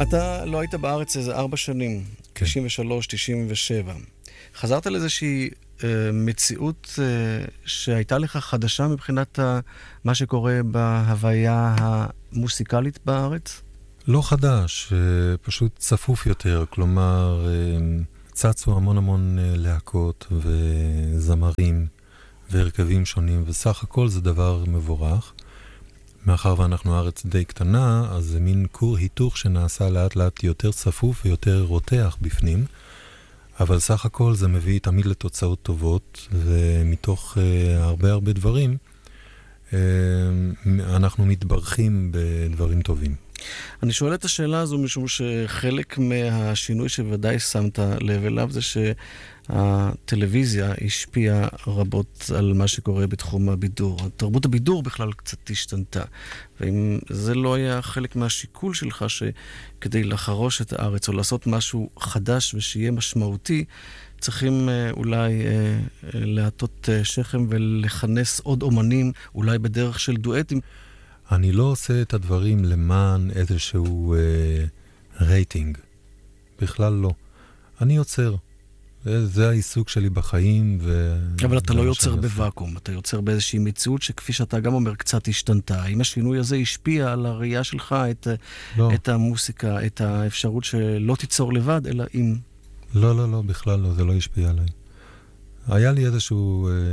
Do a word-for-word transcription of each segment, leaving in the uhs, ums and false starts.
אתה לא היית בארץ איזה ארבע שנים, כן. תשעים ושלוש תשעים ושבע. חזרת לאיזושהי אה, מציאות אה, שהייתה לך חדשה מבחינת ה, מה שקורה בהוויה המוסיקלית בארץ? לא חדש, אה, פשוט צפוף יותר, כלומר אה, צצו המון המון אה, להקות וזמרים והרכבים שונים, וסך הכל זה דבר מבורך. מאחר ואנחנו ארץ די קטנה, אז זה מין קור היתוך שנעשה לאט לאט יותר צפוף ויותר רותח בפנים, אבל סך הכל זה מביא תמיד לתוצאות טובות, ומתוך uh, הרבה הרבה דברים, uh, אנחנו מתברכים בדברים טובים. אני שואל את השאלה הזו משום שחלק מהשינוי שוודאי שמת לב אליו זה שהטלוויזיה השפיעה רבות על מה שקורה בתחום הבידור. תרבות הבידור בכלל קצת השתנתה. ואם זה לא היה חלק מהשיקול שלך שכדי לחרוש את הארץ או לעשות משהו חדש ושיהיה משמעותי, צריכים אולי להטות שכם ולכנס עוד אומנים, אולי בדרך של דואטים. אני לא עושה את הדברים למען איזשהו אה, רייטינג. בכלל לא. אני יוצר. זה העיסוק שלי בחיים. ו... אבל אתה לא יוצר בוואקום. אתה יוצר באיזושהי מציאות שכפי שאתה גם אומר קצת השתנתה. האם השינוי הזה השפיע על הראייה שלך, את, לא. את המוסיקה, את האפשרות שלא תיצור לבד, אלא אם... לא, לא, לא, בכלל לא. זה לא השפיע עליי. היה לי איזשהו... אה...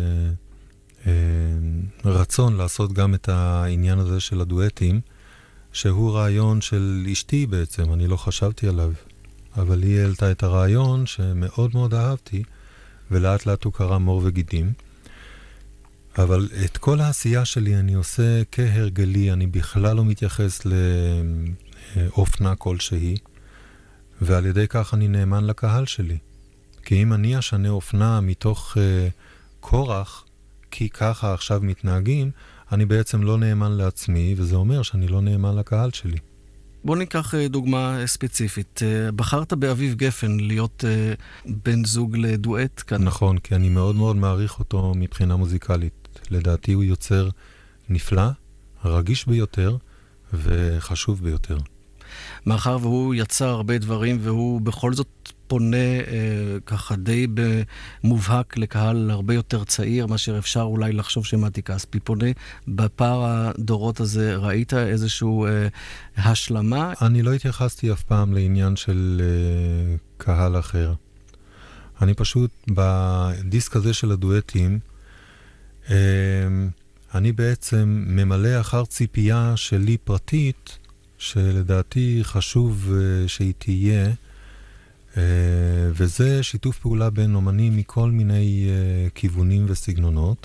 רצון לעשות גם את העניין הזה של הדואטים, שהוא רעיון של אשתי בעצם, אני לא חשבתי עליו, אבל היא העלתה את הרעיון שמאוד מאוד אהבתי, ולאט לאט הוא קרא מור וגידים. אבל את כל העשייה שלי אני עושה כהרגלי, אני בכלל לא מתייחס לאופנה כלשהי, ועל ידי כך אני נאמן לקהל שלי. כי אם אני אשנה אופנה מתוך uh, כורח, כי ככה עכשיו מתנהגים, אני בעצם לא נאמן לעצמי, וזה אומר שאני לא נאמן לקהל שלי. בוא ניקח דוגמה ספציפית. בחרת באביב גפן להיות בן זוג לדואט כאן. נכון, כי אני מאוד מאוד מעריך אותו מבחינה מוזיקלית. לדעתי הוא יוצר נפלא, רגיש ביותר וחשוב ביותר. מאחר והוא יצר הרבה דברים והוא בכל זאת פונה אה, ככה די במובהק לקהל הרבה יותר צעיר, מאשר אפשר אולי לחשוב שמתי כספי פונה. בפער הדורות הזה ראית איזשהו אה, השלמה? אני לא התייחסתי אף פעם לעניין של אה, קהל אחר. אני פשוט בדיסק הזה של הדואטים, אה, אני בעצם ממלא אחר ציפייה שלי פרטית, שלדעתי חשוב uh, שהיא תהיה, uh, וזה שיתוף פעולה בין אומנים מכל מיני uh, כיוונים וסגנונות,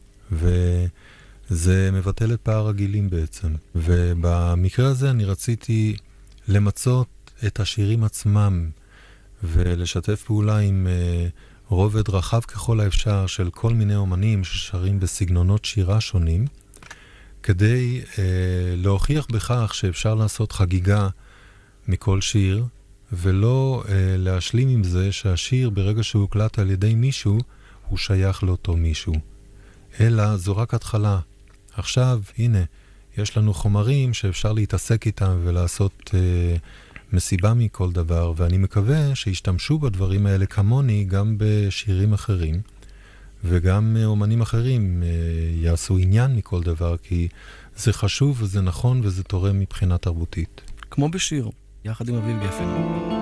וזה מבטל את פער הגילים בעצם. ובמקרה הזה אני רציתי למצות את השירים עצמם, ולשתף פעולה עם uh, רובד רחב ככל האפשר של כל מיני אומנים ששרים בסגנונות שירה שונים, כדי אה, להוכיח בכך שאפשר לעשות חגיגה מכל שיר, ולא אה, להשלים עם זה שהשיר ברגע שהוא הוקלט על ידי מישהו, הוא שייך לאותו מישהו. אלא זו רק התחלה. עכשיו, הנה, יש לנו חומרים שאפשר להתעסק איתם ולעשות אה, מסיבה מכל דבר, ואני מקווה שישתמשו בדברים האלה כמוני גם בשירים אחרים, וגם אומנים אחרים יעשו עניין מכל דבר, כי זה חשוב וזה נכון וזה תורם מבחינה תרבותית. כמו בשיר, יחד עם אביב גפן.